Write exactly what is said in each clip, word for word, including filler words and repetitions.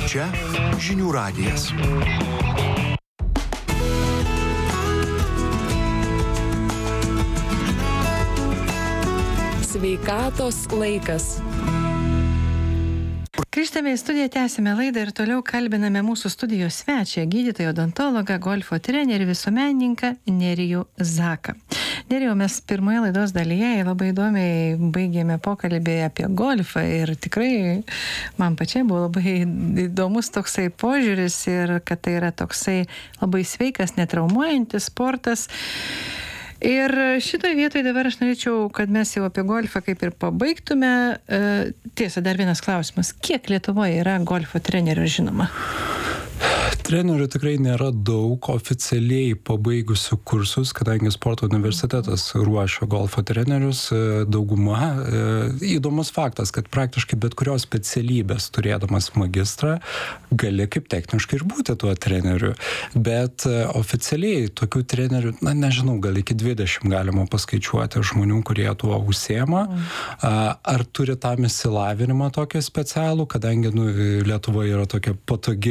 Čia žinių radijas. Sveikatos laikas. Grįžtame į studiją, tęsime laidą ir toliau kalbiname mūsų studijos svečią, gydytoją odontologą, golfo trenerį, visuomenininką Nerijų Zaką. Nerijau, mes pirmoje laidos dalyje labai įdomiai baigėme pokalbį apie golfą ir tikrai man pačiai buvo labai įdomus toksai požiūris ir kad tai yra toksai labai sveikas, netraumuojantis sportas. Ir šitoje vietoje dabar aš norėčiau, kad mes jau apie golfą kaip ir pabaigtume. Tiesa, dar vienas klausimas. Kiek Lietuvoje yra golfo trenerių žinoma? Trenerių tikrai nėra daug oficialiai pabaigusių kursus, kadangi sporto universitetas ruošia golfo trenerius, dauguma. Įdomus faktas, kad praktiškai bet kurios specialybės turėdamas magistrą gali kaip techniškai ir būti tuo treneriu. Bet oficialiai tokių trenerių, na nežinau, gal iki dvidešimt galima paskaičiuoti žmonių, kurie tuo užsiema. Ar turi tam išsilavinimą tokią specialų, kadangi nu, Lietuvoje yra tokia patogi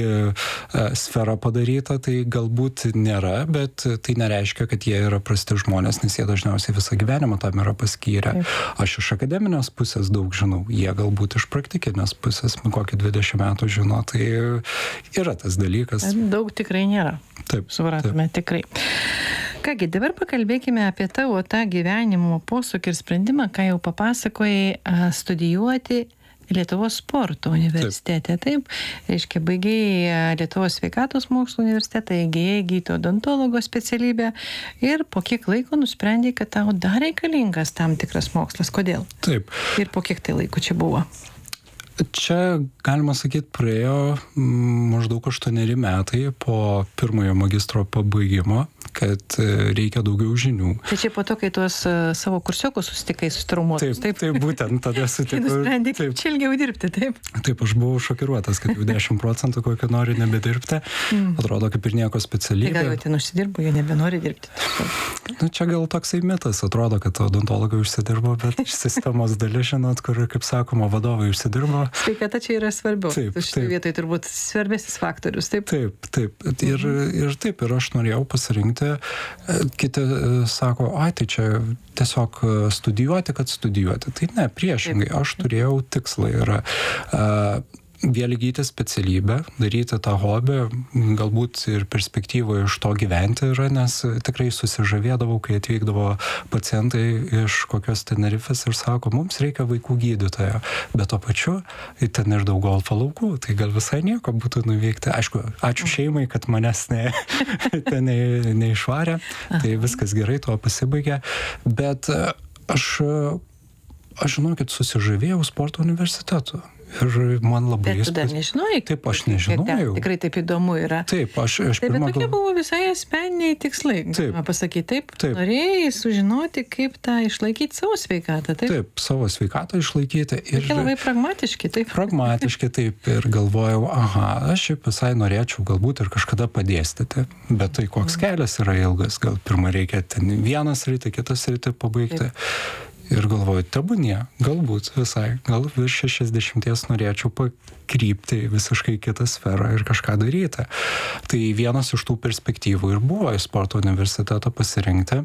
sfera padaryta, tai galbūt nėra, bet tai nereiškia, kad jie yra prasti žmonės, nes jie dažniausiai visą gyvenimą tam yra paskyrę. Aš iš akademinės pusės daug žinau, jie galbūt iš praktikinės pusės kokį dvidešimt metų žino, tai yra tas dalykas. Daug tikrai nėra. Taip. Supratome, taip. Tikrai. Kągi, dabar pakalbėkime apie tavo tą gyvenimo posūkį ir sprendimą, ką jau papasakojai, studijuoti Lietuvos sporto universitete, taip, reiškia, baigėjai Lietuvos sveikatos mokslo universitetą, įgėjai gydytojo odontologo specialybę ir po kiek laiko nusprendė, kad tau dar reikalingas tam tikras mokslas. Kodėl? Taip. Ir po kiek tai laiko čia buvo? Čia, galima sakyti, praėjo maždaug aštuoneri metai po pirmojo magistro pabaigimo, kad reikia daugiau žinių. Tai čia po to, kai tuos uh, savo kursiokus susitikai su traumuotus, taip? Taip, taip, būtent tada sutikau. Nusprendė, kaip čia ilgiau dirbti, taip? Taip, aš buvau šokiruotas, kad jau dešimt procentų kokio nori nebedirbti. Mm. Atrodo, kaip ir nieko specialybė. Tai gal jau ten užsidirbo, jie nebenori dirbti. Nu, čia gal toksai mitas, atrodo, kad odontologai užsidirbo, bet iš sistemos dalis, žinot, kur, kaip sakoma, vadovai užsidirbo. Sveikata čia yra svarbiau. Taip, šitoje vietoje turbūt svarbesnis faktorius, taip? Taip, taip. Ir, ir taip, ir aš norėjau pasirinkti. Kiti sako, ai, tai čia tiesiog studijuoti, kad studijuoti. Tai ne, priešingai, aš turėjau tikslą ir uh, vėl įgyti specialybę, daryti tą hobį, galbūt ir perspektyvoje iš to gyventi yra, nes tikrai susižavėdavau, kai atvykdavo pacientai iš kokios Tenerifės ir sako, mums reikia vaikų gydytojo, bet to pačiu ten ir daug golfo laukų, tai gal visai nieko būtų nuvykti. Aišku, ačiū šeimai, kad manęs ne, ten ne, neišvarė, tai viskas gerai, tuo pasibaigė, bet aš, aš žinau, kad susižavėjau sporto universitetu. Ir man labai... Bet tu dar nežinojai? Taip, aš nežinojau. Tikrai taip įdomu yra. Taip, aš... aš taip, bet pirmą... tokie buvo visai asmeniniai tikslai. Taip. Pasakyti, taip, taip. Norėjai sužinoti, kaip tą išlaikyti savo sveikatą, taip? Taip, savo sveikatą išlaikyti. Ir... Tokie labai pragmatiški, taip? Pragmatiški, taip. Ir galvojau, aha, aš šiaip visai norėčiau galbūt ir kažkada padėstyti. Bet tai koks mm. kelias yra ilgas. Gal pirmą reikia ten vienas rytį, kitas rytį pabaigti. Taip. Ir galvoju, tebūnie, galbūt visai, gal virš šešiasdešimties norėčiau pakrypti į visiškai kitą sferą ir kažką daryti. Tai vienas iš tų perspektyvų ir buvo į sporto universitetą pasirinkti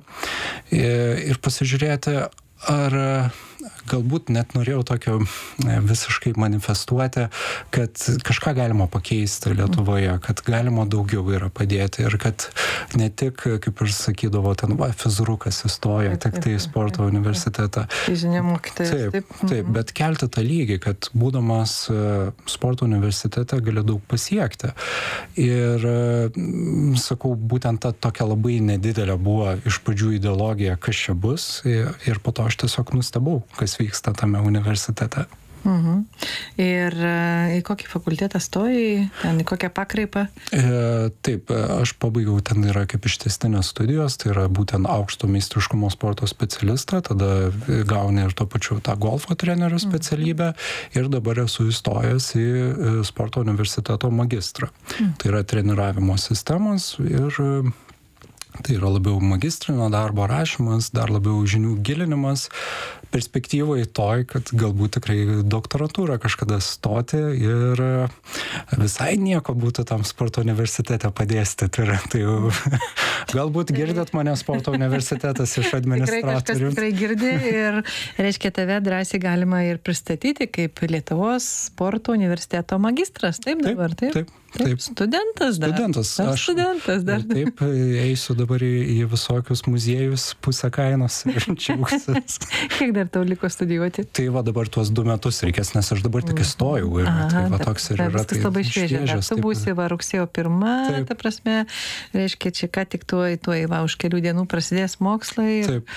ir pasižiūrėti, ar galbūt net norėjau tokio visiškai manifestuoti, kad kažką galima pakeisti Lietuvoje, kad galima daugiau yra padėti ir kad ne tik, kaip ir sakydavo, ten va, fizirukas įstoja tik tai į sporto universitetą. Fizinė mokytojas. Taip, taip, taip, bet kelti tą lygį, kad būdamas sporto universitete gali daug pasiekti. Ir sakau, būtent ta tokia labai nedidelė buvo iš pradžių ideologija, kas čia bus, ir po to aš tiesiog nustebau, kas vyksta tame universitete. Mhm. Ir į kokį fakultetą stojai, ten į kokią pakraipą? E, taip, aš pabaigiau, ten yra kaip ištęstinės studijos, tai yra būtent aukšto meistriškumo sporto specialistą, tada gauni ir to pačiu tą golfo trenerio specialybę ir dabar esu įstojęs į sporto universiteto magistrą. Mhm. Tai yra treniravimo sistemos ir tai yra labiau magistrinio darbo rašymas, dar labiau žinių gilinimas. perspektyvoje toj, kad galbūt tikrai doktorantūrą kažkada stoti ir visai nieko būtų tam sporto universitete padėstyti. Tai jau, galbūt girdėt mane sporto universitetas iš administratorių. Tikrai kažkas tikrai girdi ir reiškia tave drąsiai galima ir pristatyti kaip Lietuvos sporto universiteto magistras, taip dabar, taip? Taip, taip. taip. Studentas dar. Studentas. Aš studentas dar. Taip, eisiu dabar į, į visokius muziejus pusę kainos ir džiaugsiuos. Kiek dar tau liko studijuoti? Tai va dabar tuos du metus reikės, nes aš dabar tik įstojau. Ir, Aha, tai va ta, toks ir ta, yra. Tai labai šviežia. Dar tu būsi va rugsėjo pirma, taip. Ta prasme, reiškia, čia ką tik tuoj, tuoj va už kelių dienų prasidės mokslai. Taip.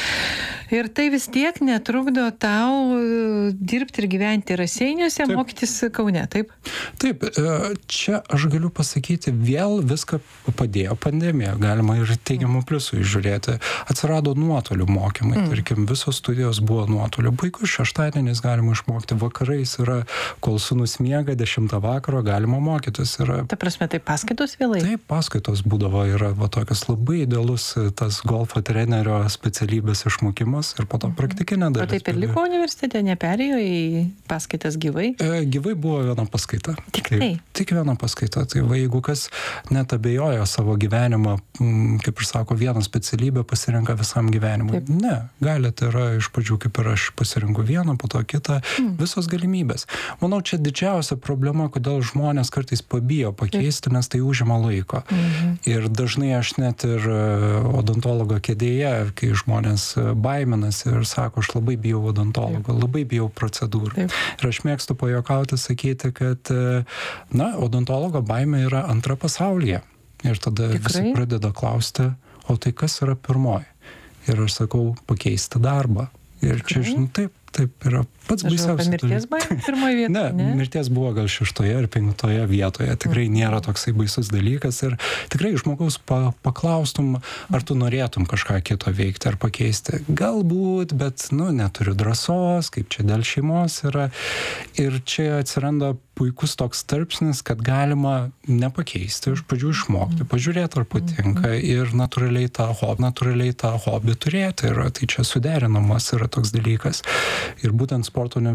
Ir tai vis tiek netrukdo tau dirbti ir gyventi Raseiniuose, taip. Mokytis Kaune, taip? Taip, čia aš galiu pasakyti, vėl viską padėjo pandemija, galima ir teigiamų pliusų išžiūrėti. Atsirado nuotolių mokymai, mm. tarkim, visos studijos buvo nuotolių. Puikus šeštadienis galima išmokti, vakarais yra, kol sūnus miega, dešimtą vakaro galima mokytis. Yra... Ta prasme, tai paskaitos vėlai? Taip, paskaitos būdavo, yra va, tokias labai idealus tas golfo trenerio specialybės išmokymas. Ir po to praktikinė dalis. O taip ir liko universitete, neperėjo į paskaitas gyvai? E, gyvai buvo viena paskaita. Tik tai? Taip, tik viena paskaita. Tai va, jeigu kas net abejoja savo gyvenimą, kaip ir sako, vieną specialybę pasirenka visam gyvenimui. Taip. Ne, galite, yra iš pradžių kaip ir aš pasirinku vieną, po to kitą, mm. visos galimybės. Manau, čia didžiausia problema, kodėl žmonės kartais pabijo pakeisti, taip. Nes tai užima laiko. Mm-hmm. Ir dažnai aš net ir odontologo kėdėje, kai žmonės baimė ir sako, aš labai bijau odontologo, taip. Labai bijau procedūrų. Taip. Ir aš mėgstu pajuokauti, sakyti, kad, na, odontologo baimė yra antra pasaulyje. Ir tada tikrai? Visi pradeda klausti, o tai kas yra pirmoji? Ir aš sakau, pakeisti darbą. Ir tikrai? Čia, žinau, taip, taip yra pats baisiausias. Mirties baimė pirmoje vietoje? Ne, ne, mirties buvo gal šeštoje ar penktoje vietoje. Tikrai mm. nėra toksai baisus dalykas. Ir tikrai žmogaus pa, paklaustum, ar tu norėtum kažką kito veikti ar pakeisti. Galbūt, bet, nu, neturiu drąsos, kaip čia dėl šeimos yra. Ir čia atsiranda puikus toks tarpsnis, kad galima nepakeisti, iš pradžių išmokti, pažiūrėti, ar patinka ir natūraliai tą hobį, natūraliai tą hobį turėti. Ir tai čia suderinamas yra toks dalykas. Ir būtent sporto